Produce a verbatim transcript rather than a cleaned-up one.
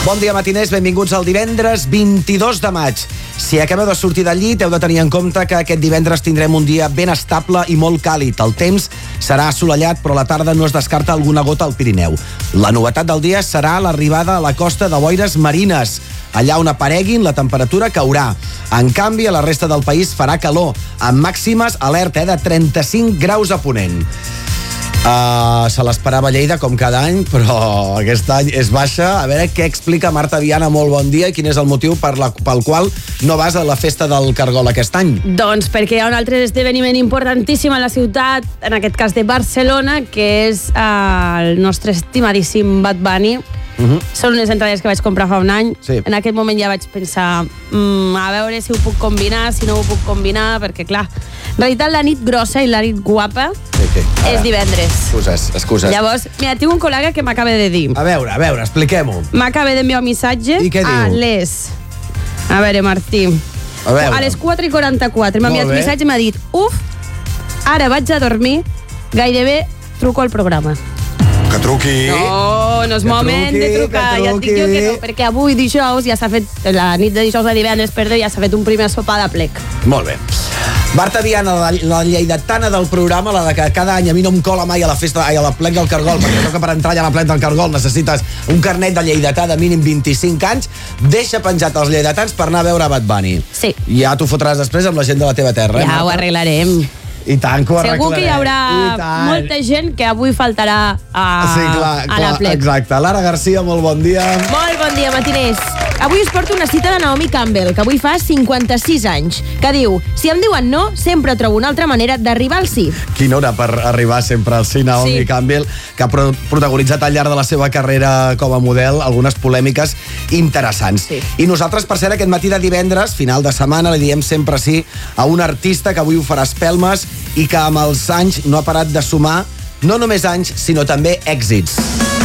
Bon dia, matiners, benvinguts al divendres vint-i-dos de maig. Si acabeu de sortir del llit, heu de tenir en compte que aquest divendres tindrem un dia ben estable i molt càlid. El temps serà assolellat, però a la tarda no es descarta alguna gota al Pirineu. La novetat del dia serà l'arribada a la costa de boires marines. Allà on apareguin, la temperatura caurà. En canvi, a la resta del país farà calor, amb màximes alerta eh, de trenta-cinc graus a ponent. Uh, se l'esperava a Lleida com cada any, però aquest any és baixa. A veure què explica Marta Viana. Molt bon dia, i quin és el motiu per la, pel qual no vas a la festa del Cargol aquest any? Doncs perquè hi ha un altre esdeveniment importantíssim a la ciutat, en aquest cas de Barcelona, que és uh, el nostre estimadíssim Bad Bunny. Uh-huh. Són unes entrades que vaig comprar fa un any. Sí. En aquest moment ja vaig pensar mm, a veure si ho puc combinar, si no ho puc combinar, perquè clar, en realitat la nit grossa i la nit guapa sí, sí. és divendres. Excuses, excuses. Llavors, mira, tinc un col·lega que m'acaba de dir. A veure, a veure, expliquem-ho. M'acaba d'enviar un missatge I què a diu? les... A veure, Martí. A veure. A les quatre i quaranta-quatre m'ha Molt enviat un bé. missatge i m'ha dit uf, ara vaig a dormir, gairebé truco al programa. Que truqui. No, no és Que moment truqui, de trucar, que ja et dic jo que no, perquè avui dijous ja s'ha fet, la nit de dijous a divendres, perdó, ja s'ha fet un primer sopar de plec. Molt bé. Marta Viana, la, la lleidatana del programa, la de que cada any a mi no em cola mai a la festa, ai, a la plec del Cargol, perquè crec que per entrar allà a la plec del Cargol necessites un carnet de lleidatà de mínim vint-i-cinc anys, deixa penjat els lleidatans per anar a veure Bad Bunny. Sí. Ja t'ho fotràs després amb la gent de la teva terra. eh, Ja Marta? ho arreglarem. I tant que ho arreglarem. Segur que hi haurà I tant. molta gent que avui faltarà a, Sí, clar, a la clar, plec. exacte. Lara Garcia, molt bon dia. Molt bon dia, matiners. Avui us porto una cita de Naomi Campbell, que avui fa cinquanta-sis anys, que diu, si em diuen no, sempre trobo una altra manera d'arribar al sí. Quina hora per arribar sempre al sí, Naomi Sí. Campbell, que ha pro- protagonitzat al llarg de la seva carrera com a model algunes polèmiques interessants. Sí. I nosaltres, per cert, aquest matí de divendres, final de setmana, li diem sempre sí a un artista que avui ho farà espelmes i que amb els anys no ha parat de sumar no només anys, sinó també èxits.